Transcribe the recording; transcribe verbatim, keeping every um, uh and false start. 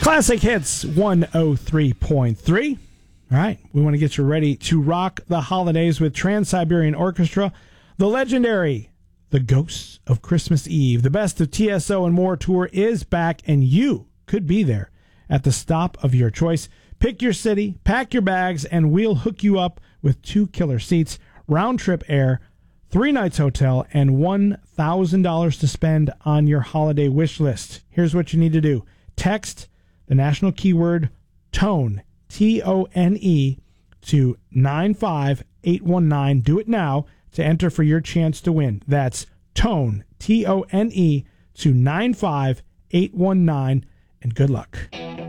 Classic Hits one oh three point three. All right, we want to get you ready to rock the holidays with Trans-Siberian Orchestra, the legendary The Ghosts of Christmas Eve. The Best of T S O and More tour is back, and you could be there at the stop of your choice. Pick your city, pack your bags, and we'll hook you up with two killer seats, round-trip air, three nights hotel, and one thousand dollars to spend on your holiday wish list. Here's what you need to do. Text the national keyword TONE, T O N E, to nine five eight one nine. Do it now to enter for your chance to win. That's TONE, T O N E, to nine five eight one nine, and good luck.